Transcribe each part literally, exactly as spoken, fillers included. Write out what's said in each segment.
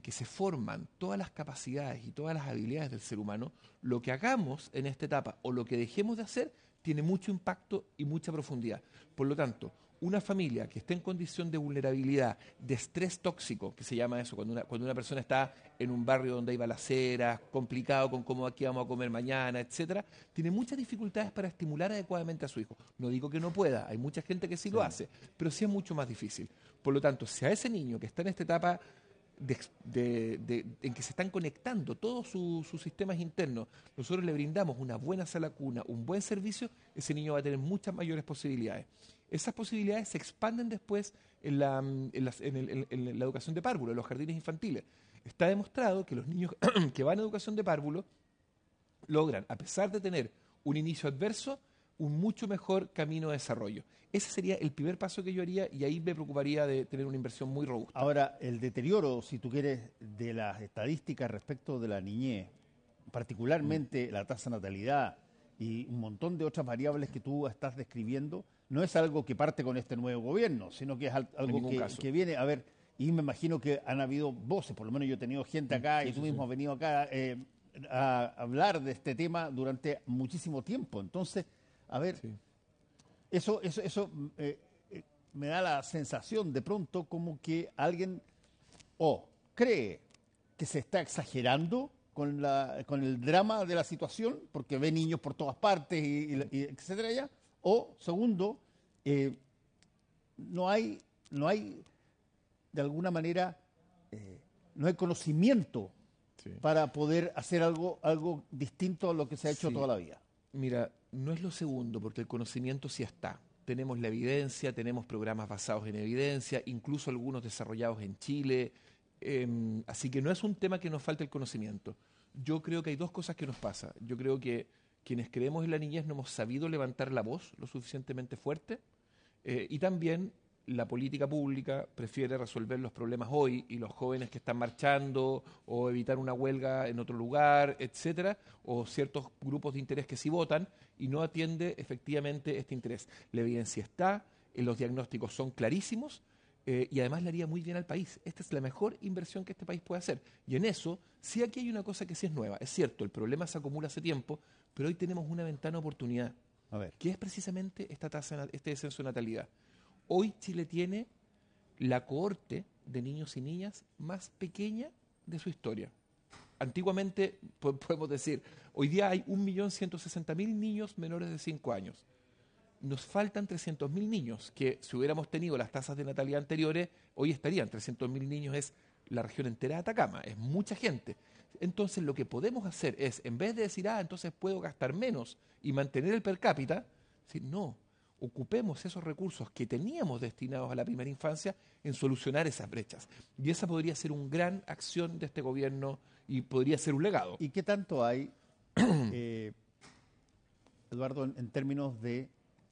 que se forman todas las capacidades y todas las habilidades del ser humano, lo que hagamos en esta etapa o lo que dejemos de hacer tiene mucho impacto y mucha profundidad. Por lo tanto, una familia que esté en condición de vulnerabilidad, de estrés tóxico, que se llama eso, cuando una, cuando una persona está en un barrio donde hay balaceras, complicado con cómo aquí vamos a comer mañana, etcétera, tiene muchas dificultades para estimular adecuadamente a su hijo. No digo que no pueda, hay mucha gente que sí, sí. lo hace, pero sí es mucho más difícil. Por lo tanto, si a ese niño que está en esta etapa De, de, de, en que se están conectando todos su, sus sistemas internos, nosotros le brindamos una buena sala cuna, un buen servicio, ese niño va a tener muchas mayores posibilidades. Esas posibilidades se expanden después en la, en las, en el, en la educación de párvulo, en los jardines infantiles. Está demostrado que los niños que van a educación de párvulo logran, a pesar de tener un inicio adverso, un mucho mejor camino de desarrollo. Ese sería el primer paso que yo haría y ahí me preocuparía de tener una inversión muy robusta. Ahora, el deterioro, si tú quieres, de las estadísticas respecto de la niñez, particularmente mm. la tasa de natalidad y un montón de otras variables que tú estás describiendo, no es algo que parte con este nuevo gobierno, sino que es algo que, que viene, a ver, y me imagino que han habido voces, por lo menos yo he tenido gente acá sí, y tú sí, mismo sí. has venido acá eh, a hablar de este tema durante muchísimo tiempo. Entonces, a ver, sí. eso, eso, eso eh, eh, me da la sensación de pronto como que alguien o oh, cree que se está exagerando con, la, con el drama de la situación, porque ve niños por todas partes, y, y, y etcétera, ya. O, segundo, eh, no hay, no hay, de alguna manera, eh, no hay conocimiento sí. para poder hacer algo, algo distinto a lo que se ha hecho sí. toda la vida. Mira, no es lo segundo, porque el conocimiento sí está. Tenemos la evidencia, tenemos programas basados en evidencia, incluso algunos desarrollados en Chile. Eh, así que no es un tema que nos falte el conocimiento. Yo creo que hay dos cosas que nos pasa. Yo creo que quienes creemos en la niñez no hemos sabido levantar la voz lo suficientemente fuerte eh, y también la política pública prefiere resolver los problemas hoy y los jóvenes que están marchando o evitar una huelga en otro lugar, etcétera, o ciertos grupos de interés que sí votan y no atiende efectivamente este interés. La evidencia está, eh, los diagnósticos son clarísimos eh, y además le haría muy bien al país. Esta es la mejor inversión que este país puede hacer. Y en eso, sí aquí hay una cosa que sí es nueva. Es cierto, el problema se acumula hace tiempo, pero hoy tenemos una ventana de oportunidad, a ver. que es precisamente esta tasa, este descenso de natalidad. Hoy Chile tiene la cohorte de niños y niñas más pequeña de su historia. Antiguamente, podemos decir, hoy día hay un millón ciento sesenta mil niños menores de cinco años. Nos faltan trescientos mil niños, que si hubiéramos tenido las tasas de natalidad anteriores, hoy estarían. trescientos mil niños es la región entera de Atacama, es mucha gente. Entonces, lo que podemos hacer es, en vez de decir, ah, entonces puedo gastar menos y mantener el per cápita, decir, no. Ocupemos esos recursos que teníamos destinados a la primera infancia en solucionar esas brechas. Y esa podría ser una gran acción de este gobierno y podría ser un legado. ¿Y qué tanto hay, eh, Eduardo, en, en términos de,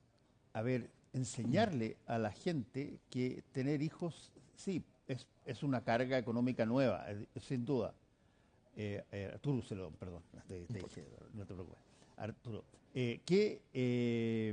a ver, enseñarle a la gente que tener hijos, sí, es, es una carga económica nueva, es, sin duda. Eh, eh, Arturo, se lo, perdón, te, te dije, no te preocupes. Arturo, eh, que... Eh,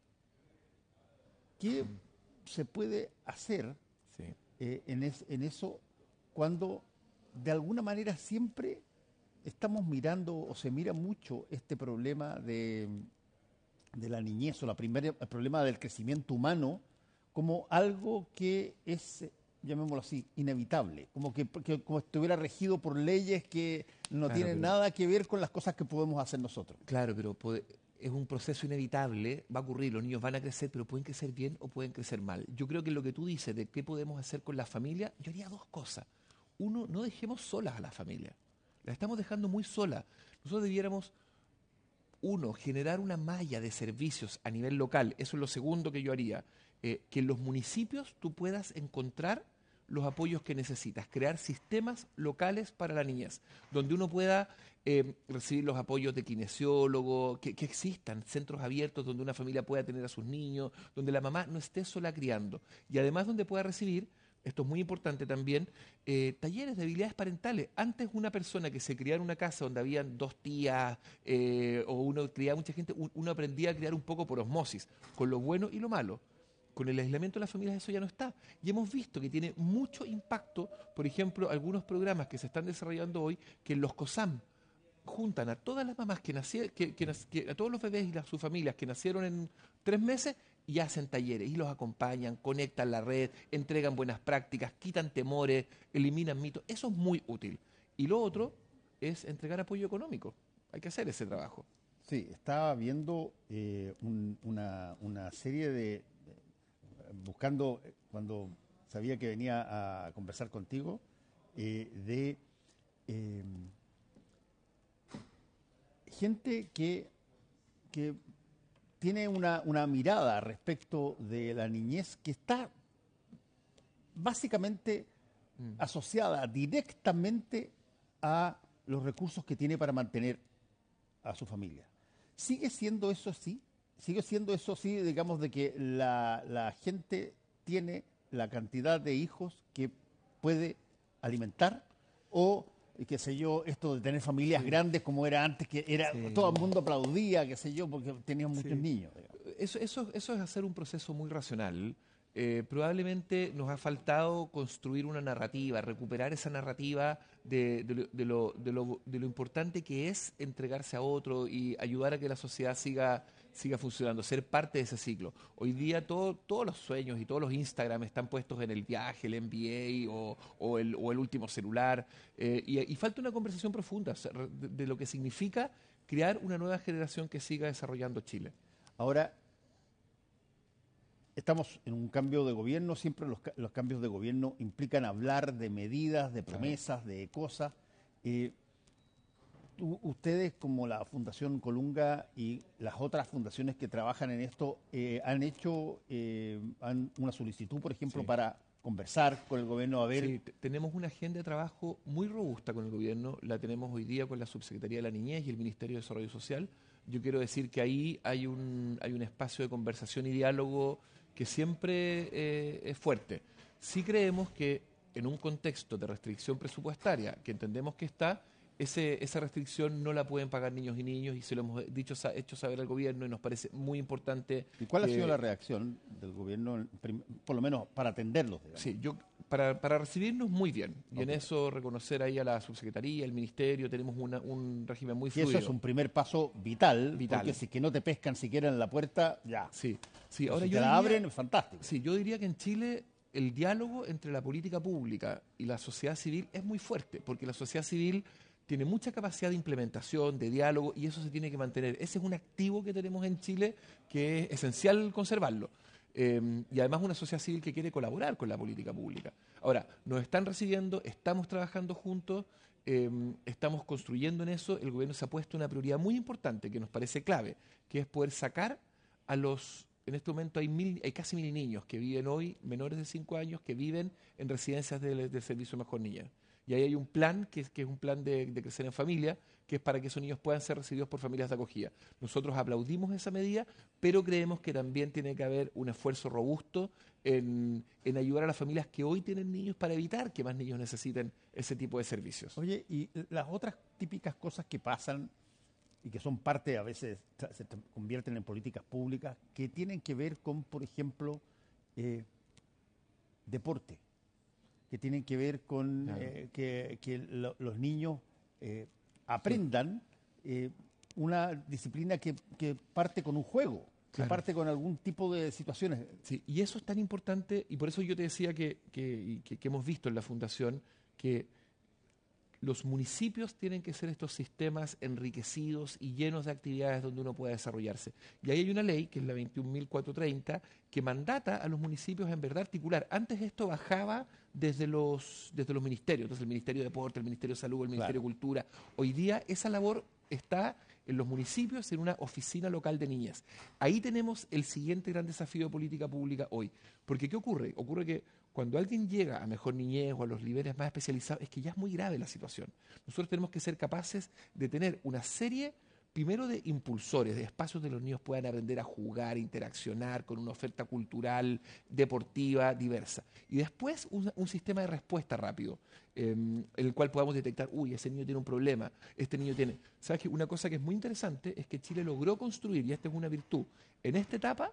¿Qué se puede hacer sí. eh, en, es, en eso cuando de alguna manera siempre estamos mirando o se mira mucho este problema de, de la niñez o la primera, el problema del crecimiento humano como algo que es, llamémoslo así, inevitable, como que, que como estuviera regido por leyes que no claro, tienen pero, nada que ver con las cosas que podemos hacer nosotros? Claro, pero puede, es un proceso inevitable, va a ocurrir, los niños van a crecer, pero pueden crecer bien o pueden crecer mal. Yo creo que lo que tú dices de qué podemos hacer con la familia, yo haría dos cosas. Uno, no dejemos solas a la familia. La estamos dejando muy sola. Nosotros debiéramos, uno, generar una malla de servicios a nivel local. Eso es lo segundo que yo haría. Eh, que en los municipios tú puedas encontrar los apoyos que necesitas, crear sistemas locales para la niñez, donde uno pueda eh, recibir los apoyos de kinesiólogo, que, que existan centros abiertos donde una familia pueda tener a sus niños, donde la mamá no esté sola criando, y además donde pueda recibir, esto es muy importante también, eh, talleres de habilidades parentales. Antes una persona que se criaba en una casa donde habían dos tías eh, o uno criaba mucha gente, uno aprendía a criar un poco por osmosis, con lo bueno y lo malo. Con el aislamiento de las familias eso ya no está. Y hemos visto que tiene mucho impacto, por ejemplo, algunos programas que se están desarrollando hoy, que en los COSAM juntan a todas las mamás que nacieron, que, que, que, a todos los bebés y las, sus familias que nacieron en tres meses y hacen talleres y los acompañan, conectan la red, entregan buenas prácticas, quitan temores, eliminan mitos. Eso es muy útil. Y lo otro es entregar apoyo económico. Hay que hacer ese trabajo. Sí, estaba viendo eh, un, una, una serie de, buscando, cuando sabía que venía a conversar contigo, eh, de eh, gente que, que tiene una, una mirada respecto de la niñez que está básicamente mm. asociada directamente a los recursos que tiene para mantener a su familia. ¿Sigue siendo eso así? ¿Sigue siendo eso así, digamos, de que la, la gente tiene la cantidad de hijos que puede alimentar? O, qué sé yo, esto de tener familias sí. grandes como era antes, que era sí. todo el mundo aplaudía, qué sé yo, porque tenían muchos sí. niños. Eso, eso, eso es hacer un proceso muy racional. Eh, probablemente nos ha faltado construir una narrativa, recuperar esa narrativa de, de, lo, de, lo, de, lo, de lo importante que es entregarse a otro y ayudar a que la sociedad siga, siga funcionando, ser parte de ese ciclo. Hoy día todo, todos los sueños y todos los Instagram están puestos en el viaje, el M B A o, o, el, o el último celular, eh, y, y falta una conversación profunda de, de lo que significa crear una nueva generación que siga desarrollando Chile. Ahora, estamos en un cambio de gobierno, siempre los, los cambios de gobierno implican hablar de medidas, de promesas, claro. de cosas. Eh, tú, ustedes, como la Fundación Colunga y las otras fundaciones que trabajan en esto, eh, han hecho eh, han una solicitud, por ejemplo, sí. para conversar con el gobierno a ver... Sí, tenemos una agenda de trabajo muy robusta con el gobierno, la tenemos hoy día con la Subsecretaría de la Niñez y el Ministerio de Desarrollo Social. Yo quiero decir que ahí hay un, hay un espacio de conversación y diálogo que siempre eh, es fuerte. Sí creemos que en un contexto de restricción presupuestaria, que entendemos que está, ese, esa restricción no la pueden pagar niños y niños y se lo hemos dicho, hecho saber al gobierno y nos parece muy importante. ¿Y cuál que, ha sido la reacción del gobierno, por lo menos para atenderlos? Digamos? Sí, yo, para, para recibirnos muy bien y okay. en eso reconocer ahí a la subsecretaría, al ministerio, tenemos una, un régimen muy fluido. Y eso es un primer paso vital, vital. porque si que no te pescan siquiera en la puerta, ya. Sí, sí. Ahora si yo te la diría, abren, fantástico. Sí, yo diría que en Chile el diálogo entre la política pública y la sociedad civil es muy fuerte, porque la sociedad civil tiene mucha capacidad de implementación, de diálogo, y eso se tiene que mantener. Ese es un activo que tenemos en Chile que es esencial conservarlo. Eh, y además una sociedad civil que quiere colaborar con la política pública. Ahora, nos están recibiendo, estamos trabajando juntos, eh, estamos construyendo en eso. El gobierno se ha puesto una prioridad muy importante que nos parece clave, que es poder sacar a los... En este momento hay, mil, hay casi mil niños que viven hoy, menores de cinco años, que viven en residencias del, del Servicio Mejor Niñez. Y ahí hay un plan, que es, que es un plan de, de crecer en familia, que es para que esos niños puedan ser recibidos por familias de acogida. Nosotros aplaudimos esa medida, pero creemos que también tiene que haber un esfuerzo robusto en, en ayudar a las familias que hoy tienen niños para evitar que más niños necesiten ese tipo de servicios. Oye, y las otras típicas cosas que pasan y que son parte, a veces se convierten en políticas públicas, que tienen que ver con, por ejemplo, eh, deporte, que tienen que ver con claro. eh, que, que lo, los niños eh, aprendan eh, una disciplina que, que parte con un juego, claro. que parte con algún tipo de situaciones. Sí, y eso es tan importante, y por eso yo te decía que, que, que, que hemos visto en la Fundación que los municipios tienen que ser estos sistemas enriquecidos y llenos de actividades donde uno pueda desarrollarse. Y ahí hay una ley, que es la veintiún mil cuatrocientos treinta, que mandata a los municipios en verdad articular. Antes esto bajaba desde los, desde los ministerios, entonces el Ministerio de Deporte, el Ministerio de Salud, el Ministerio claro. de Cultura. Hoy día esa labor está en los municipios, en una oficina local de niñez. Ahí tenemos el siguiente gran desafío de política pública hoy. Porque ¿qué ocurre? Ocurre que cuando alguien llega a Mejor Niñez o a los niveles más especializados, es que ya es muy grave la situación. Nosotros tenemos que ser capaces de tener una serie, primero, de impulsores, de espacios donde los niños puedan aprender a jugar, interaccionar con una oferta cultural, deportiva, diversa. Y después un, un sistema de respuesta rápido, eh, en el cual podamos detectar, uy, ese niño tiene un problema, este niño tiene... ¿Sabes qué? Una cosa que es muy interesante es que Chile logró construir, y esta es una virtud, en esta etapa,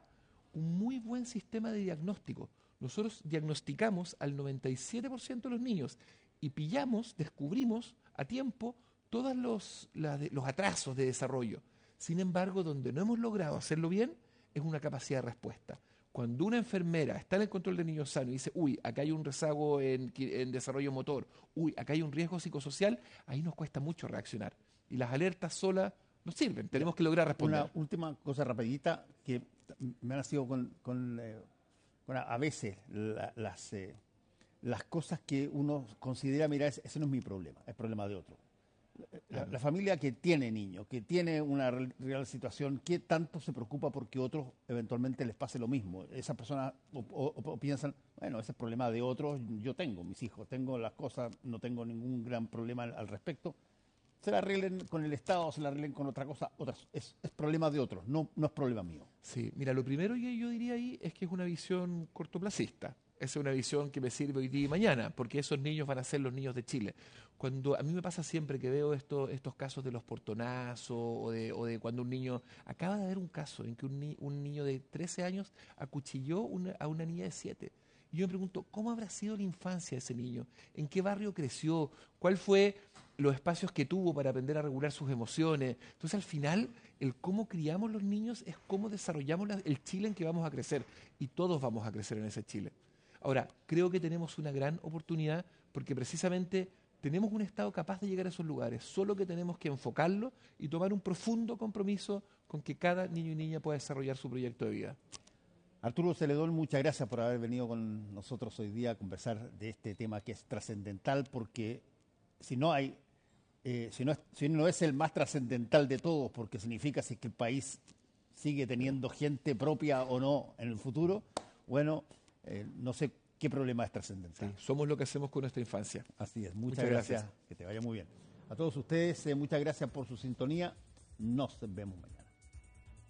un muy buen sistema de diagnóstico. Nosotros diagnosticamos al noventa y siete por ciento de los niños y pillamos, descubrimos a tiempo todos los, la de, los atrasos de desarrollo. Sin embargo, donde no hemos logrado hacerlo bien es una capacidad de respuesta. Cuando una enfermera está en el control del niño sano y dice, uy, acá hay un rezago en, en desarrollo motor, uy, acá hay un riesgo psicosocial, ahí nos cuesta mucho reaccionar. Y las alertas solas no sirven, tenemos que lograr responder. Una última cosa rapidita que me ha nacido con, con, eh, con a, a veces la, las, eh, las cosas que uno considera, mira, ese, ese no es mi problema, es problema de otro. La, la familia que tiene niños, que tiene una real, real situación, ¿qué tanto se preocupa porque otros eventualmente les pase lo mismo? Esas personas o, o, o piensan, bueno, ese es problema de otros, yo tengo mis hijos, tengo las cosas, no tengo ningún gran problema al, al respecto. Se la arreglen con el Estado, se la arreglen con otra cosa, otras, es, es problema de otros, no, no es problema mío. Sí, mira, lo primero que yo diría ahí es que es una visión cortoplacista. Esa es una visión que me sirve hoy día y mañana, porque esos niños van a ser los niños de Chile. Cuando a mí me pasa siempre que veo esto, estos casos de los portonazos o de, o de cuando un niño... Acaba de haber un caso en que un, ni, un niño de trece años acuchilló una, a una niña de siete. Y yo me pregunto, ¿cómo habrá sido la infancia de ese niño? ¿En qué barrio creció? ¿Cuál fue los espacios que tuvo para aprender a regular sus emociones? Entonces, al final, el cómo criamos los niños es cómo desarrollamos la, el Chile en que vamos a crecer. Y todos vamos a crecer en ese Chile. Ahora, creo que tenemos una gran oportunidad porque precisamente tenemos un Estado capaz de llegar a esos lugares, solo que tenemos que enfocarlo y tomar un profundo compromiso con que cada niño y niña pueda desarrollar su proyecto de vida. Arturo Celedón, muchas gracias por haber venido con nosotros hoy día a conversar de este tema que es trascendental, porque si no hay, eh, si, no es, si no es el más trascendental de todos, porque significa si es que el país sigue teniendo gente propia o no en el futuro, bueno, eh, no sé qué problema es trascendental. Sí, somos lo que hacemos con nuestra infancia. Así es, muchas, muchas gracias. gracias, que te vaya muy bien. A todos ustedes, eh, muchas gracias por su sintonía, nos vemos mañana.